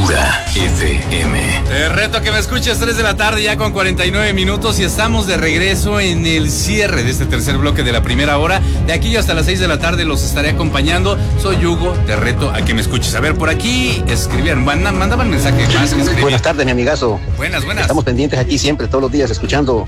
Pura FM. Te reto a que me escuches 3 de la tarde ya con 49 minutos y estamos de regreso en el cierre de este tercer bloque de la primera hora. De aquí hasta las 6 de la tarde los estaré acompañando. Soy Hugo, te reto a que me escuches. A ver, por aquí escribían, mandaban mensaje más que escribían. Buenas tardes, mi amigazo. Buenas. Estamos pendientes aquí siempre, todos los días, escuchando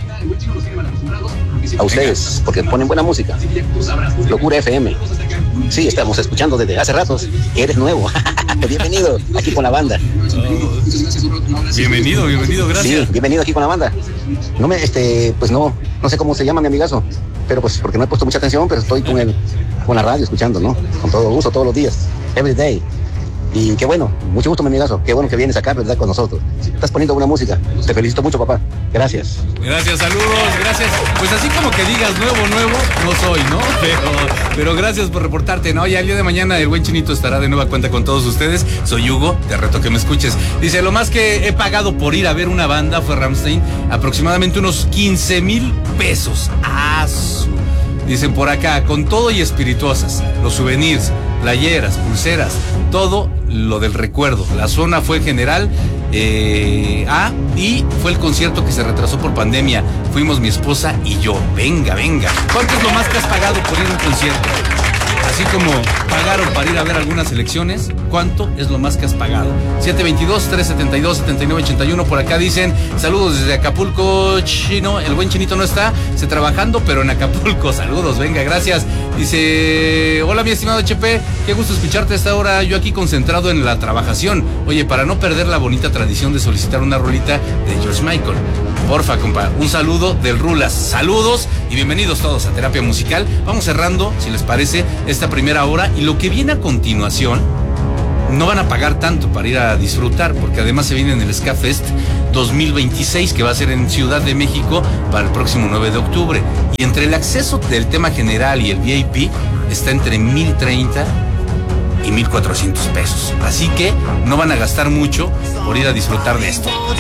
a ustedes, porque ponen buena música. Locura FM. Sí, estamos escuchando desde hace ratos. Eres nuevo. Bienvenido aquí con la banda. Bienvenido, gracias. Sí, bienvenido aquí con la banda. No me, pues no sé cómo se llama, mi amigazo, pero pues porque no he puesto mucha atención, pero estoy con la radio escuchando, ¿no? Con todo gusto, todos los días, every day. Y qué bueno, mucho gusto, mi amigazo. Qué bueno que vienes acá, ¿verdad? Con nosotros. Estás poniendo buena música. Te felicito mucho, papá. Gracias. Gracias, saludos, gracias. Pues así como que digas nuevo, no soy, ¿no? Pero gracias por reportarte, ¿no? Ya el día de mañana el buen Chinito estará de nueva cuenta con todos ustedes. Soy Hugo, te reto que me escuches. Dice, lo más que he pagado por ir a ver una banda fue Rammstein, aproximadamente unos 15,000 pesos. Dicen por acá, con todo y espirituosas, los souvenirs, playeras, pulseras, todo lo del recuerdo. La zona fue general A y fue el concierto que se retrasó por pandemia. Fuimos mi esposa y yo. Venga. ¿Cuánto es lo más que has pagado por ir a un concierto? Así como pagaron para ir a ver algunas elecciones, ¿cuánto es lo más que has pagado? 722-372-7981, por acá dicen, saludos desde Acapulco, Chino, el buen Chinito no está trabajando, pero en Acapulco, saludos, venga, gracias. Dice, hola mi estimado HP, qué gusto escucharte a esta hora, yo aquí concentrado en la trabajación. Oye, para no perder la bonita tradición de solicitar una rolita de George Michael, porfa, compa, un saludo del Rulas, saludos y bienvenidos todos a Terapia Musical. Vamos cerrando, si les parece, esta primera hora, y lo que viene a continuación no van a pagar tanto para ir a disfrutar, porque además se viene en el Ska Fest 2026, que va a ser en Ciudad de México para el próximo 9 de octubre. Y entre el acceso del tema general y el VIP está entre 1,030 y 1,400 pesos. Así que no van a gastar mucho por ir a disfrutar de esto.